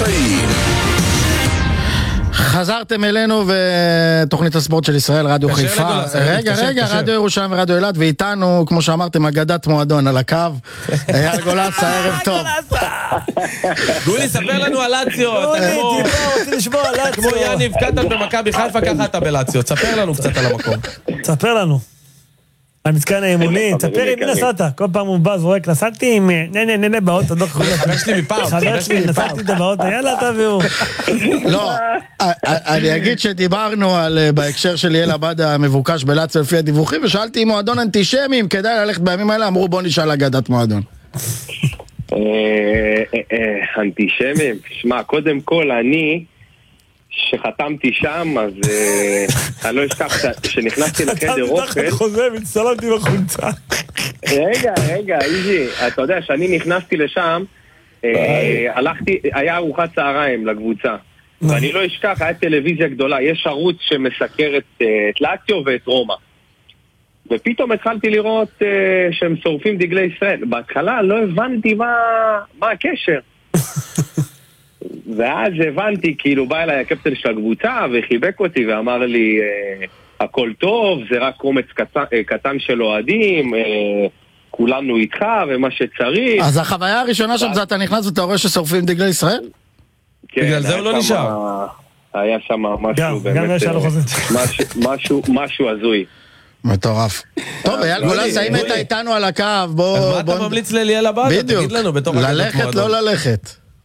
חיים. חזרתם אלינו ותוכנית הספורט של ישראל, רדיו חיפה. רגע, רדיו ירושלים ורדיו אילת, ואיתנו, כמו שאמרתם, אגדת מועדון על הקו. אייל גולסה, ערב טוב. גולי, ספר לנו על לאציו. כמו יניב קטן במכבי חיפה, ככה אתה בלאציו. ספר לנו קצת על המקום. ספר לנו. המתקן האימוני, תספר אם נסעת. כל פעם הוא בא זורק, נסעתי עם נה באוטו, דוק חולה. חבר שלי מפעם. חבר שלי, נסעתי איתו באוטו, יאללה תביאו. לא, אני אגיד שדיברנו על בהקשר של ליאל עבד המבוקש בלאציו לפי הדיווחים, ושאלתי אם מועדון אנטישמי, אם כדאי ללכת בימים האלה, אמרו בוא נשאל אגדת מועדון. אנטישמים, שמע, קודם כל אני שחתמתי שם, אז אני לא אשכח שנכנסתי לחדר אוכל. חתמתי תחת חוזה, מצטלמתי בחולצה. רגע, איזי, אתה יודע שאני נכנסתי לשם, הלכתי, היה ארוחת צהריים לקבוצה, ואני לא אשכח, היה טלוויזיה גדולה, יש ערוץ שמסקר את לאציו ואת רומא, ופתאום התחלתי לראות שהם שורפים דגלי ישראל. בהתחלה לא הבנתי מה הקשר. ואז הבנתי, כאילו בא אליי הקפטן של הקבוצה וחיבק אותי ואמר לי הכל טוב, זה רק קומץ קטן של אוהדים, כולנו איתך ומה שצריך. אז החוויה הראשונה שם זה אתה נכנס ואתה רואה ששורפים דגלי ישראל? בגלל זה הוא לא נשאר. היה שם משהו באמת, משהו הזוי. מטורף. טוב, אייל גולסה, אם אתה איתנו על הקו, בוא... אז מה אתה ממליץ לליאל עבדה? תגיד לנו בתוך אגדת מועדון. ללכת, לא ללכת.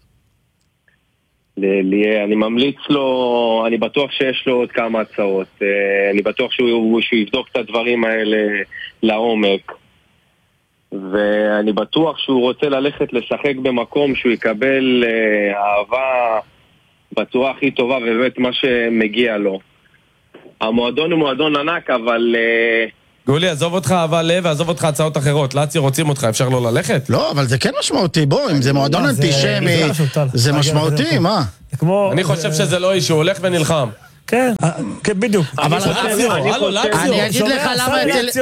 אני ממליץ לו, אני בטוח שיש לו עוד כמה הצעות, אני בטוח שהוא יבדוק את הדברים האלה לעומק, ואני בטוח שהוא רוצה ללכת לשחק במקום שהוא יקבל אהבה בצורה הכי טובה ובאמת מה שמגיע לו. המועדון הוא מועדון ענק, אבל... גולי, עזוב אותך אהבה לב ועזוב אותך הצעות אחרות. לאציו רוצים אותך, אפשר לא ללכת? לא, אבל זה כן משמעותי, בוא, אם זה מועדון אנטישמי, זה משמעותי, מה? אני חושב שזה לא איש, הוא הולך ונלחם. כן, בדיוק. אבל אני אגיד לך למה...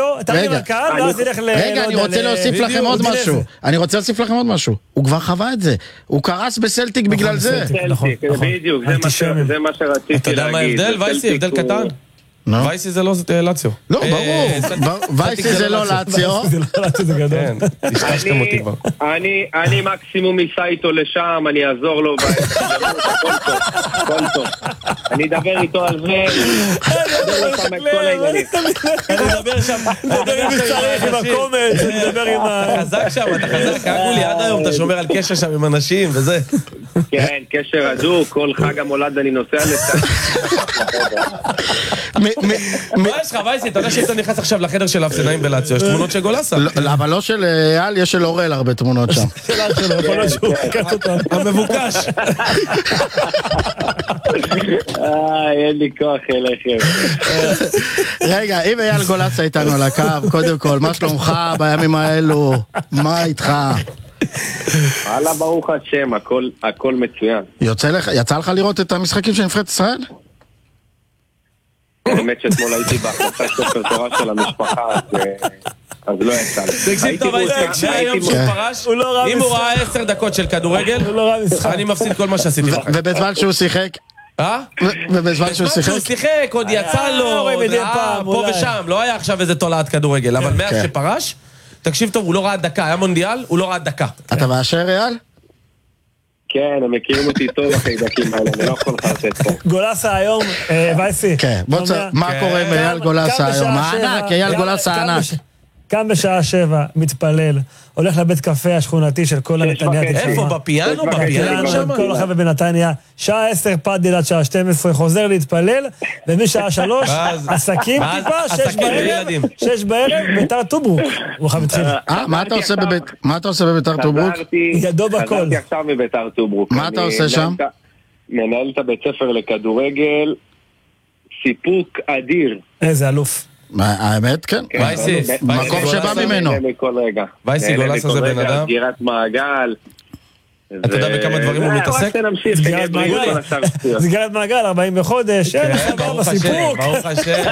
רגע, אני רוצה להוסיף לכם עוד משהו. הוא כבר חווה את זה. הוא קרס בסלטיק בגלל זה. בדיוק, זה מה שרציתי להגיד. אתה יודע מה ההבדל? וייסי, הבדל קטן? וייסי זה לא לאציו. לא, ברור. וייסי זה לא לאציו. זה גדול. תשכחתם אותי כבר. אני מקסימום ייסע איתו לשם, אני אעזור לו. כל טוב. אני אדבר איתו על זה. אני אדבר שם. נדבר עם מצטרף עם הקומץ. אתה חזק שם, אתה חזק. גולי, עד היום אתה שומר על קשר שם עם אנשים וזה. כן, קשר הדוק. כל חג המולד אני נוסע לצד. מה יש לך, וייסי? אתה יודע שאתה נכנס עכשיו לחדר של האפסנאים בלאציו, יש תמונות של גולסה. אבל לא של אייל, יש של אורל הרבה תמונות שם. המבוקש. אין לי כוח אליכם. רגע, אם אייל גולסה איתנו על הקו, קודם כל, מה שלומך בימים האלו? מה איתך? הלאה, ברוך השם, הכל מצוין. יצא לך לראות את המשחקים של נבחרת ישראל? באמת שאתמול הייתי בהחלטה ספר תורה של המשפחה, אז לא יצא לי. תקשיב טוב, מהיום שהוא פרש, אם הוא ראה 10 דקות של כדורגל, אני מפסיד כל מה שעשיתי. ובזמן שהוא שיחק? ובזמן שהוא שיחק, עוד יצא לו, פה ושם, לא היה עכשיו איזה תולעת כדורגל, אבל מאז שפרש, תקשיב טוב, הוא לא ראה דקה, היה מונדיאל, הוא לא ראה דקה. אתה מאשר, אייל? כן, הם מכירים אותי טוב אחרי דקים האלה, אני לא יכול לחרטט פה. גולסה היום, וייסי. כן, מה קורה עם אייל גולסה היום? הענק, אייל גולסה הענק. קם בשעה 7, מתפלל, הולך לבית קפה השכונתי של כל הנתניה. איפה? בפיאנו? בפיאנו שם? כל החבר'ה בנתניה. שעה 10 פאדל עד שעה 12, חוזר להתפלל, ומשעה 3, עסקים טיפה, 6 בערב, ביתר טוברוק. הוא חייב התחיל. מה אתה עושה בביתר טוברוק? ידו בכל. חזרתי עכשיו מביתר טוברוק. מה אתה עושה שם? מנהל את הבית ספר לכדורגל, סיפוק אדיר. איזה אלוף. האמת, כן. וייסי, מקום שבא ממנו. וייסי, גולסה זה בן אדם. סגירת מעגל. אתה יודע בכמה דברים הוא מתעסק? סגירת מעגל, 40 בחודש. ברוך השם, ברוך השם.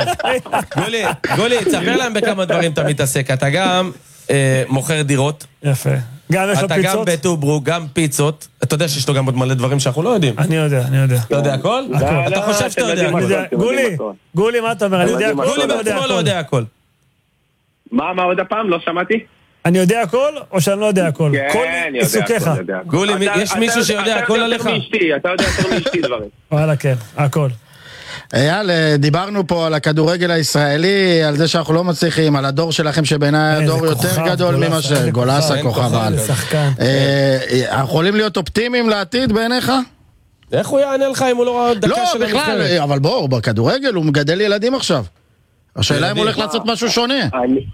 גולי, תספר להם בכמה דברים אתה מתעסק. אתה גם מוכר דירות. יפה. גם יש לו אתה פיצות? גם בטוברוק, גם פיצות. אתה יודע שיש לו גם עוד מלא דברים שאנחנו לא יודעים. אני יודע. אתה יודע הכל? אתה חושב שאתה יודע הכל. גולי, מה אתה אומר? אני יודע הכל. גולי בעצמו לא יודע הכל. מה עוד הפעם? לא שמעתי? אני יודע הכל, או שאני לא יודע הכל? כן, אני יודע הכל. גולי, יש מישהו שיודע הכל עליך? אתה יודע יותר מאשתי דברים. וואלה, כן, הכל. אייל, דיברנו פה על הכדורגל הישראלי, על זה שאנחנו לא מצליחים, על הדור שלכם שבעיניי הדור יותר גדול ממה שגולסה כוכב על. אנחנו יכולים להיות אופטימיים לעתיד בעיניך? איך הוא יענה לך אם הוא לא ראה דקה של הנבחרת? לא, בכלל, אבל בואו, בכדורגל הוא מגדל ילדים עכשיו. השאלה אם הוא הולך לעשות משהו שונה.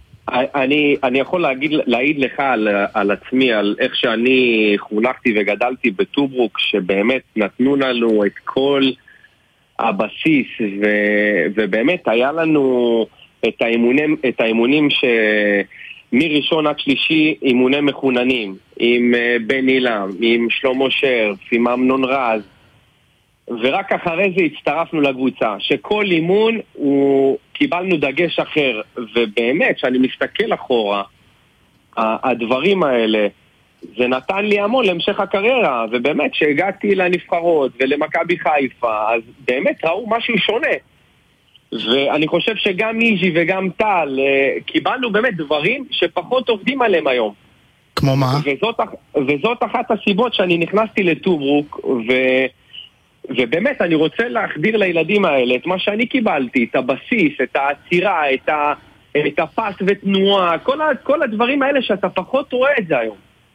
אני יכול להעיד לך על עצמי, על איך שאני חונכתי וגדלתי בטוברוק, שבאמת נתנו לנו את כל הבסיס, ובאמת היה לנו את האימונים מראשון עד שלישי, אימוני מחוננים, עם בן אילם, עם שלמה שרף, עם אמנון רז, ורק אחרי זה הצטרפנו לקבוצה, שכל אימון קיבלנו דגש אחר, ובאמת, שאני מסתכל אחורה, הדברים האלה, זה נתן לי המון להמשך הקריירה, ובאמת, שהגעתי לנבחרות ולמכבי חיפה, אז באמת ראו משהו שונה. ואני חושב שגם איז'י וגם טל, קיבלנו באמת דברים שפחות עובדים עליהם היום. כמו מה? וזאת אחת הסיבות שאני נכנסתי לטוברוק, ובאמת אני רוצה להחדיר לילדים האלה את מה שאני קיבלתי, את הבסיס, את העצירה, את הפס ותנועה, כל הדברים האלה שאתה פחות רואה את זה היום.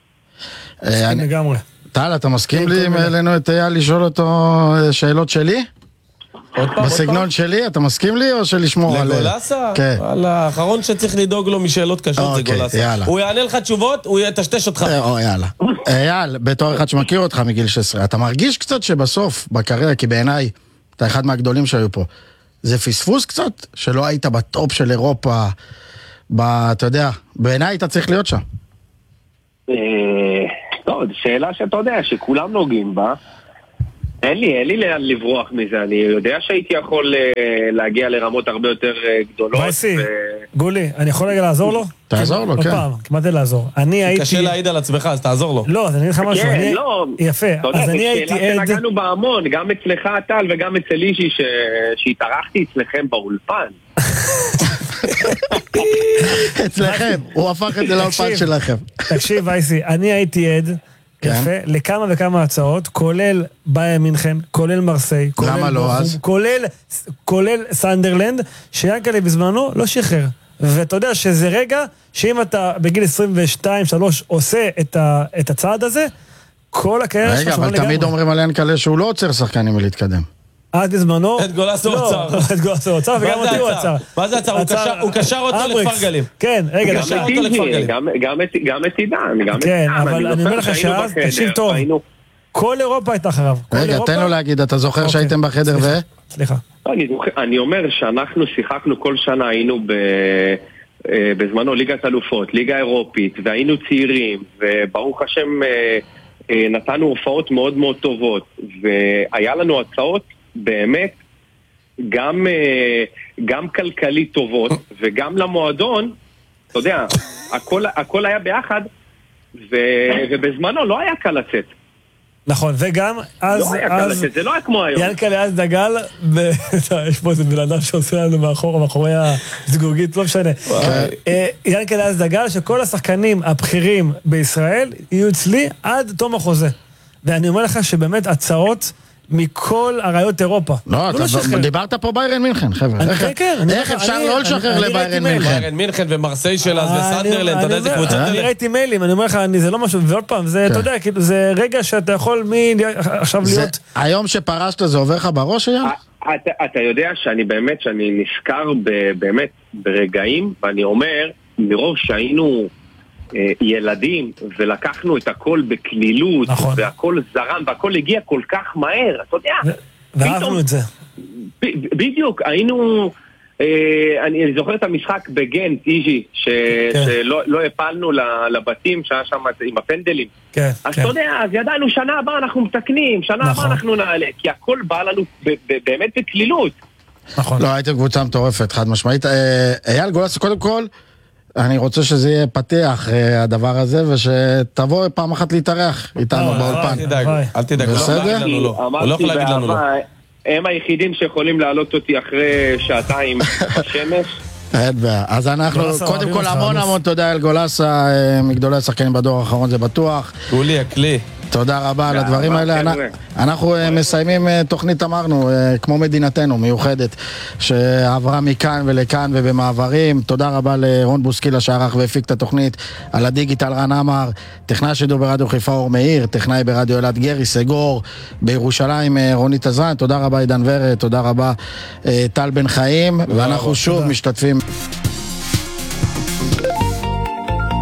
לגמרי. טל, אתה מסכים לי אם אלינו את אייל לשאול אותו שאלות שלי? בסגנון שלי, אתה מסכים לי או שלשמור על... לגולסה? כן. האחרון שצריך לדאוג לו משאלות קשות זה גולסה. הוא יענה לך תשובות, הוא יטשטש אותך. יאללה. אייל, בתור אחד שמכיר אותך מגיל 16, אתה מרגיש קצת שבסוף, בקריירה, כי בעיניי, אתה אחד מהגדולים שהיו פה, זה פספוס קצת? שלא היית בטופ של אירופה, אתה יודע, בעיניי היית צריך להיות שם. טוב, שאלה שאתה יודע, שכולם נוגעים בה. אין לי לאן לברוח מזה, אני יודע שהייתי יכול להגיע לרמות הרבה יותר גדולות. וייסי, גולי, אני יכול רגע לעזור לו? תעזור לו, כן. עוד פעם, כמעט לעזור. קשה להעיד על עצמך, אז תעזור לו. לא, אז אני אגיד לך משהו. כן, לא. יפה, אז אני הייתי עד... נגענו בהמון, גם אצלך טל וגם אצל אישי שהתארחתי אצלכם באולפן. אצלכם, הוא הפך את זה לאולפן שלכם. תקשיב, וייסי, אני הייתי עד... יפה, לכמה וכמה הצעות, כולל ביירן מינכן, כולל מרסיי, כולל סנדרלנד, שיאנקל'ה בזמנו לא שחרר. ואתה יודע שזה רגע שאם אתה בגיל 22-3 עושה את הצעד הזה, כל הקריירה שלך שונה לגמרי. אבל תמיד אומרים על יאנקל'ה שהוא לא עוצר שחקנים מלהתקדם. עד בזמנו... את גולסה הוא עצר. את גולסה הוא עצר וגם אותי הוא עצר. מה זה עצר? הוא קשר אותו לכפר גלים. כן, רגע, קשר אותו לכפר גלים. גם את עידן. כן, אבל אני אומר לך שאז, תקשיב טוב, כל אירופה הייתה אחריו. רגע, תן לו להגיד, אתה זוכר שהייתם בחדר ו... סליחה. אני אומר שאנחנו שיחקנו כל שנה, היינו בזמנו ליגת אלופות, ליגה אירופית, והיינו צעירים, וברוך השם נתנו הופעות מאוד מאוד טובות, והיה לנו הצעות באמת גם כלכלית טובות וגם למועדון, אתה יודע, הכל היה ביחד, ובזמנו לא היה קל לצאת. נכון, וגם אז... לא היה קל לצאת, זה לא היה כמו היום. יאנקל'ה אז דגל, יש פה איזה בן אדם שעושה לנו מאחורי הסגוגית, לא משנה. יאנקל'ה אז דגל שכל השחקנים הבכירים בישראל יהיו אצלי עד תום החוזה. ואני אומר לך שבאמת הצעות... מכל הראיות אירופה. לא, אתה דיברת פה ביירן מינכן, חבר'ה. איך אפשר לא לשחרר לביירן מינכן? ביירן מינכן ומרסיי שלה וסנדרלנד, אתה יודע איזה קבוצות האלה? אני ראיתי מיילים, אני אומר לך, זה לא משהו, ועוד פעם, אתה יודע, זה רגע שאתה יכול עכשיו להיות... היום שפרשת זה עובר לך בראש, אייל? אתה יודע שאני באמת, שאני נזכר באמת ברגעים, ואני אומר, מרוב שהיינו... ילדים, ולקחנו את הכל בכלילות, נכון. והכל זרם, והכל הגיע כל כך מהר, אתה יודע. ואהבנו את זה. בדיוק, היינו, אני זוכר את המשחק בגנט, איז'י, שלא הפלנו לבתים שהיה שם עם הפנדלים. אז אתה יודע, אז ידענו שנה הבאה אנחנו מתקנים, שנה הבאה אנחנו נעלה, כי הכל בא לנו באמת בכלילות. נכון. לא, הייתם קבוצה מטורפת, חד משמעית. אייל גולסה, קודם כל, אני רוצה שזה יהיה פתיח, הדבר הזה, ושתבוא פעם אחת להתארח איתנו באולפן. אל תדאג, בסדר? הוא לא יכול להגיד לנו לא. הם היחידים שיכולים להעלות אותי אחרי שעתיים בשמש. אין בעיה. אז אנחנו, קודם כל המון תודה אל גולסה, מגדולי השחקנים בדור האחרון, זה בטוח. גולי, הכלי. תודה רבה על הדברים האלה. אנחנו מסיימים תוכנית, אמרנו, כמו מדינתנו, מיוחדת, שעברה מכאן ולכאן ובמעברים. תודה רבה לרון בוסקילה שערך והפיק את התוכנית, על הדיגיטל רן עמר, טכנאי השידור ברדיו חיפה אור מאיר, טכנאי ברדיו אלעד גרי, סגור בירושלים רונית עזרן, תודה רבה עידן ורד, תודה רבה טל בן חיים, ואנחנו שוב משתתפים.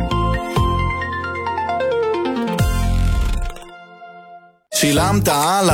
שילמת על